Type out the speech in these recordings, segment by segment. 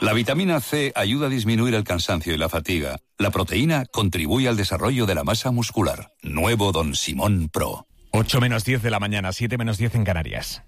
La vitamina C ayuda a disminuir el cansancio y la fatiga. La proteína contribuye al desarrollo de la masa muscular. Nuevo Don Simón Pro. 8 menos 10 de la mañana, 7 menos 10 en Canarias.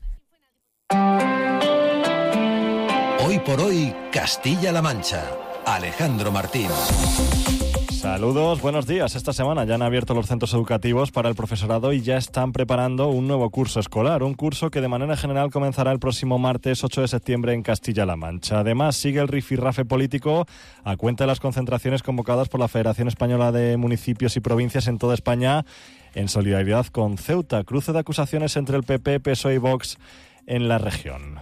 Hoy por hoy, Castilla-La Mancha. Alejandro Martín. Saludos, buenos días. Esta semana ya han abierto los centros educativos para el profesorado y ya están preparando un nuevo curso escolar, un curso que de manera general comenzará el próximo martes 8 de septiembre en Castilla-La Mancha. Además, sigue el rifirrafe político a cuenta de las concentraciones convocadas por la Federación Española de Municipios y Provincias en toda España en solidaridad con Ceuta. Cruce de acusaciones entre el PP, PSOE y Vox en la región.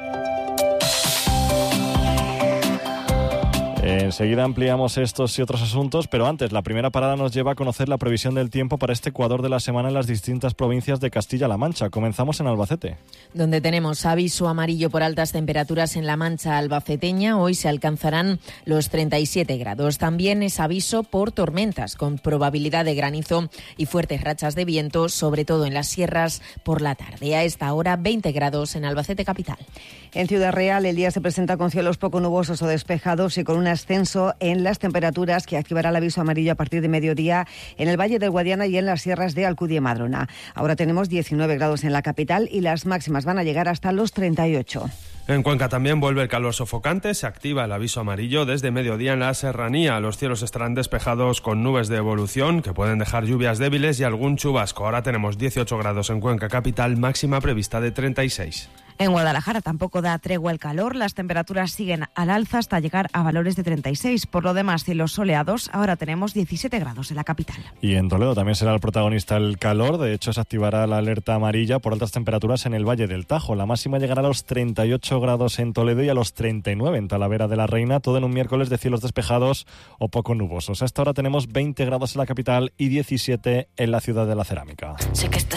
Enseguida ampliamos estos y otros asuntos, pero antes, la primera parada nos lleva a conocer la previsión del tiempo para este Ecuador de la semana en las distintas provincias de Castilla-La Mancha. Comenzamos en Albacete, donde tenemos aviso amarillo por altas temperaturas en la Mancha albaceteña. Hoy se alcanzarán los 37 grados. También es aviso por tormentas, con probabilidad de granizo y fuertes rachas de viento, sobre todo en las sierras por la tarde. A esta hora, 20 grados en Albacete capital. En Ciudad Real, el día se presenta con cielos poco nubosos o despejados y con un ascenso en las temperaturas que activará el aviso amarillo a partir de mediodía en el Valle del Guadiana y en las sierras de Alcudia y Madrona. Ahora tenemos 19 grados en la capital y las máximas van a llegar hasta los 38. En Cuenca también vuelve el calor sofocante, se activa el aviso amarillo desde mediodía en la serranía. Los cielos estarán despejados con nubes de evolución que pueden dejar lluvias débiles y algún chubasco. Ahora tenemos 18 grados en Cuenca capital, máxima prevista de 36. En Guadalajara tampoco da tregua el calor, las temperaturas siguen al alza hasta llegar a valores de 36. Por lo demás, cielos soleados, ahora tenemos 17 grados en la capital. Y en Toledo también será el protagonista el calor, de hecho se activará la alerta amarilla por altas temperaturas en el Valle del Tajo. La máxima llegará a los 38 grados en Toledo y a los 39 en Talavera de la Reina, todo en un miércoles de cielos despejados o poco nubosos. Hasta ahora tenemos 20 grados en la capital y 17 en la ciudad de la Cerámica. Sé que estás